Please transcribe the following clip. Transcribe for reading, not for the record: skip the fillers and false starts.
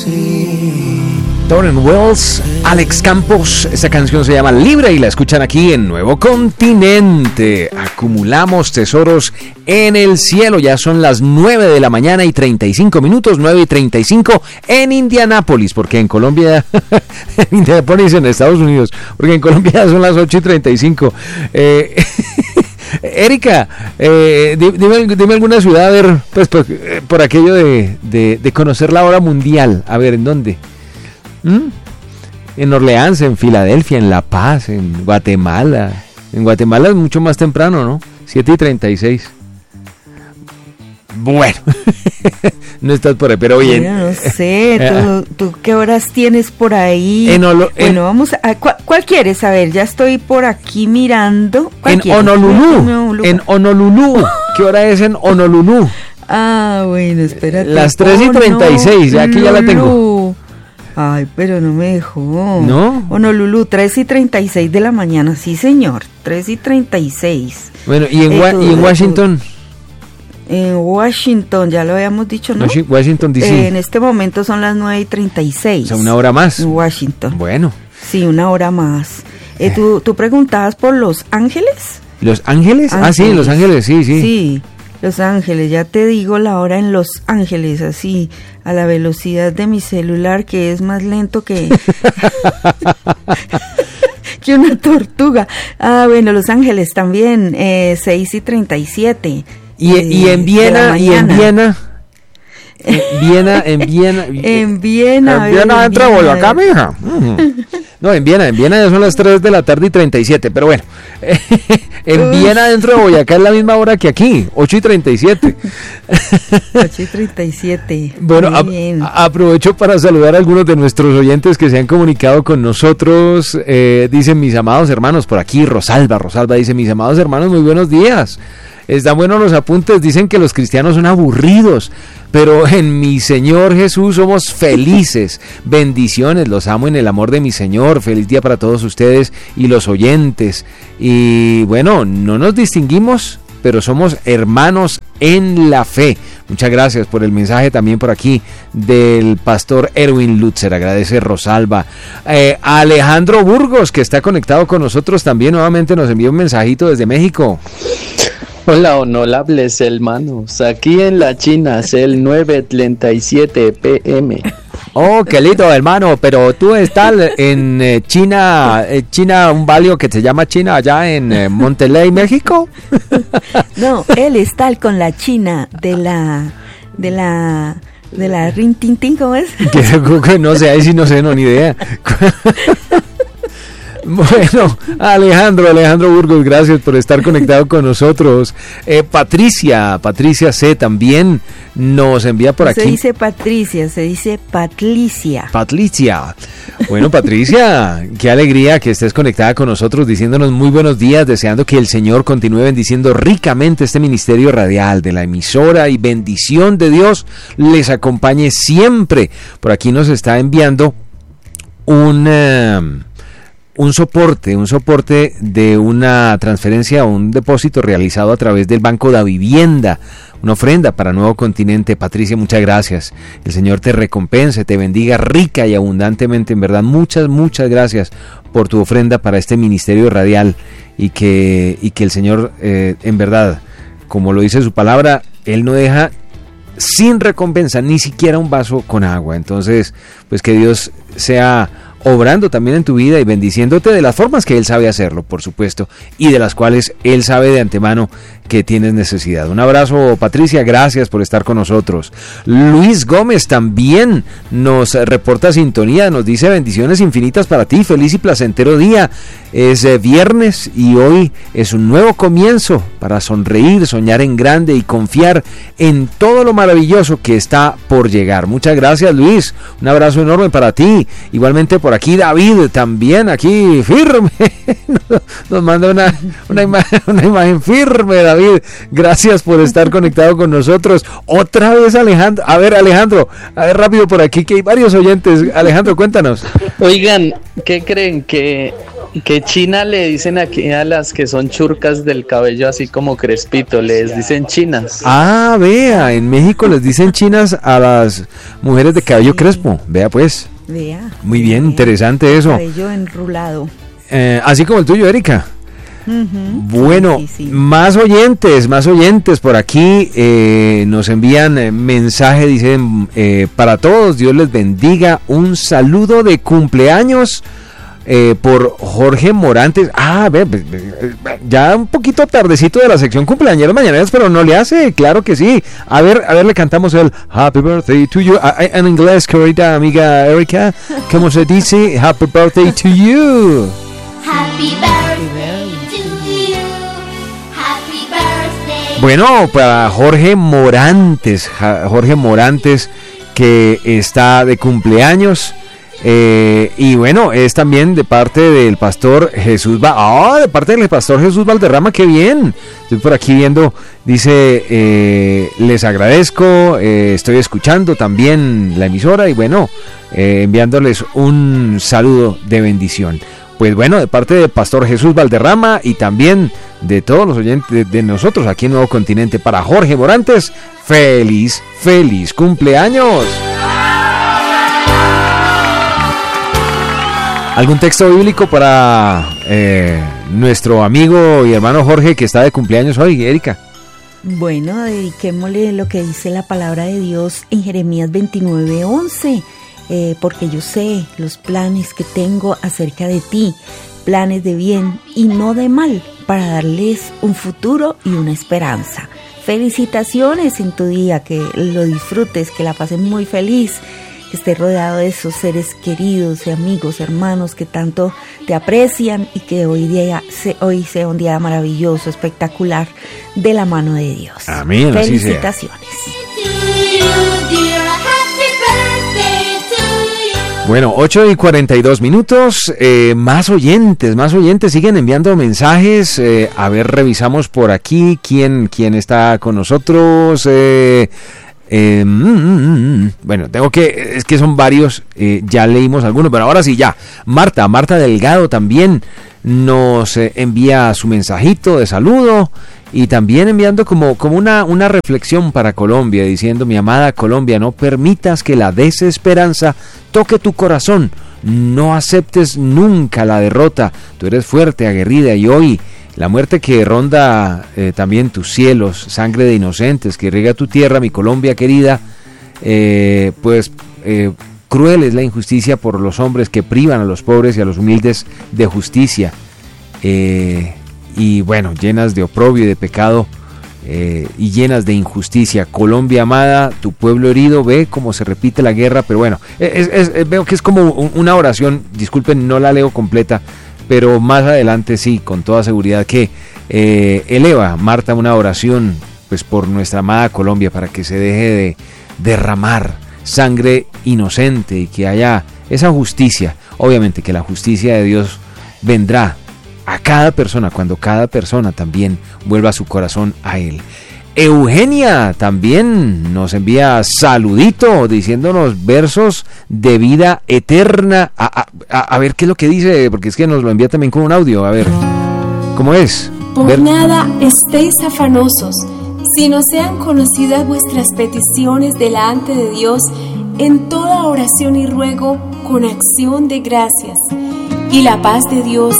Torren Wells, Alex Campos, esta canción se llama Libre y la escuchan aquí en Nuevo Continente. Acumulamos tesoros en el cielo, ya son las 9 de la mañana y 35 minutos, 9 y 35 en Indianápolis, porque en Colombia, en Indianápolis en Estados Unidos, porque en Colombia ya son las 8 y 35. Erika, dime alguna ciudad, a ver, pues por aquello de conocer la hora mundial, a ver, ¿en dónde? En Orleans, en Filadelfia, en La Paz, en Guatemala. En Guatemala es mucho más temprano, ¿no? 7 y 36. Bueno, no estás por ahí, pero oye. Bueno, no sé, ¿tú qué horas tienes por ahí? Bueno, vamos a... ¿Cuál quieres? A ver, ya estoy por aquí mirando. En Honolulu. En Honolulu. ¿Qué hora es en Honolulu? Ah, bueno, espérate. Las 3 y 36, ya aquí ya la tengo. Ay, pero no me dejó. ¿No? Honolulu, 3 y 36 de la mañana, sí señor, 3 y 36. Bueno, ¿y en Washington? En Washington, ya lo habíamos dicho, ¿no? Washington, D.C. En este momento son las 9 y 36. O sea, una hora más. En Washington. Bueno. Sí, una hora más. ¿Tú preguntabas por Los Ángeles? ¿Los Ángeles? Ah, sí, Los Ángeles, sí. Sí. Los Ángeles, ya te digo la hora en Los Ángeles, así, a la velocidad de mi celular, que es más lento que que una tortuga. Ah, bueno, Los Ángeles también, 6 y 37. ¿Y en Viena? En Viena entra Boyacá, mija. No, en Viena ya son las 3 de la tarde y 37, pero bueno. En Viena dentro de Boyacá es la misma hora que aquí, 8 y 37. 8 y 37. Bueno, aprovecho para saludar a algunos de nuestros oyentes que se han comunicado con nosotros. Dicen mis amados hermanos, por aquí Rosalba dice, mis amados hermanos, muy buenos días. Están buenos los apuntes, dicen que los cristianos son aburridos, pero en mi Señor Jesús somos felices. Bendiciones, los amo en el amor de mi Señor. Feliz día para todos ustedes y los oyentes. Y bueno, no nos distinguimos, pero somos hermanos en la fe. Muchas gracias por el mensaje también por aquí del pastor Erwin Lutzer. Agradece Rosalba. Alejandro Burgos, que está conectado con nosotros también, nuevamente nos envía un mensajito desde México. Hola, honorables hermanos. Aquí en la China es el 9:37 p.m. Oh, qué lindo, hermano. Pero tú estás en China, un barrio que se llama China, allá en Monterrey, México. No, él está con la China de la Rin Tin Tin, ¿cómo es? Que no sé, ahí sí no sé, no, ni idea. Bueno, Alejandro Burgos, gracias por estar conectado con nosotros. Patricia C también nos envía por aquí. Se dice Patricia, se dice Patlicia. Bueno, Patricia, qué alegría que estés conectada con nosotros, diciéndonos muy buenos días, deseando que el Señor continúe bendiciendo ricamente este ministerio radial de la emisora, y bendición de Dios les acompañe siempre. Por aquí nos está enviando un soporte de una transferencia o un depósito realizado a través del Banco de Vivienda, una ofrenda para Nuevo Continente. Patricia, muchas gracias. El Señor te recompense, te bendiga rica y abundantemente, en verdad, muchas gracias por tu ofrenda para este ministerio radial, y que el Señor, en verdad, como lo dice su palabra, Él no deja sin recompensa ni siquiera un vaso con agua. Entonces, pues que Dios sea obrando también en tu vida y bendiciéndote de las formas que Él sabe hacerlo, por supuesto, y de las cuales Él sabe de antemano que tienes necesidad. Un abrazo, Patricia, gracias por estar con nosotros. Luis Gómez también nos reporta sintonía, nos dice bendiciones infinitas para ti, feliz y placentero día. Es viernes y hoy es un nuevo comienzo para sonreír, soñar en grande y confiar en todo lo maravilloso que está por llegar. Muchas gracias, Luis, un abrazo enorme para ti. Igualmente por aquí David, también aquí firme, nos manda una imagen firme, David. Gracias por estar conectado con nosotros. Otra vez Alejandro. A ver, rápido por aquí, que hay varios oyentes. Alejandro, cuéntanos. Oigan, ¿qué creen? Que Que China le dicen aquí a las que son churcas del cabello así como crespito, les dicen chinas. Ah, vea, en México les dicen chinas a las mujeres de cabello crespo, vea pues. Vea. Muy bien, interesante eso. Cabello enrulado. Así como el tuyo, Erika. Bueno, sí. más oyentes por aquí nos envían mensaje, dicen para todos, Dios les bendiga, un saludo de cumpleaños por Jorge Morantes. Ya un poquito tardecito de la sección cumpleañeros mañaneras, pero no le hace, claro que sí. A ver, le cantamos el Happy Birthday to you en inglés, querida amiga Erika. ¿Cómo se dice? Happy Birthday to you. Happy birthday to you. Happy birthday. Bueno, para Jorge Morantes que está de cumpleaños. Y bueno, es también de parte del pastor Jesús de parte del pastor Jesús Valderrama, qué bien. Estoy por aquí viendo, dice, les agradezco, estoy escuchando también la emisora y bueno, enviándoles un saludo de bendición. Pues bueno, de parte del pastor Jesús Valderrama y también de todos los oyentes de nosotros aquí en Nuevo Continente, para Jorge Morantes, feliz cumpleaños. ¿Algún texto bíblico para nuestro amigo y hermano Jorge que está de cumpleaños hoy, Erika? Bueno, dediquémosle lo que dice la palabra de Dios en Jeremías 29:11, porque yo sé los planes que tengo acerca de ti, planes de bien y no de mal, para darles un futuro y una esperanza. Felicitaciones en tu día, que lo disfrutes, que la pases muy feliz, que estés rodeado de esos seres queridos y amigos, hermanos que tanto te aprecian y que hoy sea un día maravilloso, espectacular, de la mano de Dios. Amén. Felicitaciones. Bueno, 8:42. Más oyentes siguen enviando mensajes. A ver, revisamos por aquí quién está con nosotros. Bueno, es que son varios, ya leímos algunos, pero ahora sí ya. Marta Delgado también nos envía su mensajito de saludo y también enviando como una reflexión para Colombia, diciendo: mi amada Colombia, no permitas que la desesperanza toque tu corazón, no aceptes nunca la derrota, tú eres fuerte, aguerrida, y hoy la muerte que ronda también tus cielos, sangre de inocentes que riega tu tierra, mi Colombia querida, cruel es la injusticia por los hombres que privan a los pobres y a los humildes de justicia, y bueno, llenas de oprobio y de pecado, y llenas de injusticia. Colombia amada, tu pueblo herido, ve cómo se repite la guerra, pero bueno, veo que es como una oración, disculpen, no la leo completa, pero más adelante sí, con toda seguridad que eleva Marta una oración pues por nuestra amada Colombia, para que se deje de derramar sangre inocente y que haya esa justicia. Obviamente que la justicia de Dios vendrá a cada persona cuando cada persona también vuelva su corazón a Él. Eugenia también nos envía saludito diciéndonos versos de vida eterna. A ver qué es lo que dice, porque es que nos lo envía también con un audio. A ver, ¿cómo es? Por nada estéis afanosos, sino sean conocidas vuestras peticiones delante de Dios en toda oración y ruego con acción de gracias. Y la paz de Dios,